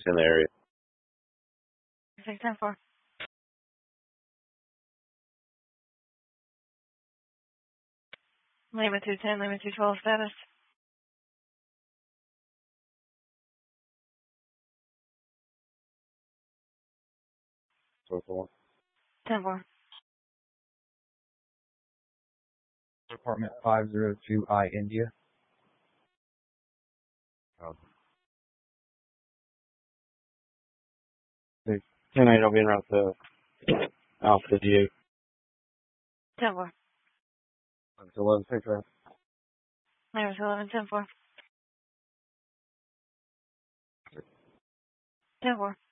in the area. 610-4. Lima 210, Lima 212 status. So for 10-4. Department 502I, India. the 10-8 will be en route to Alpha GA. 10-4. 11-6, right? Lima 211, 10-4. 10-4.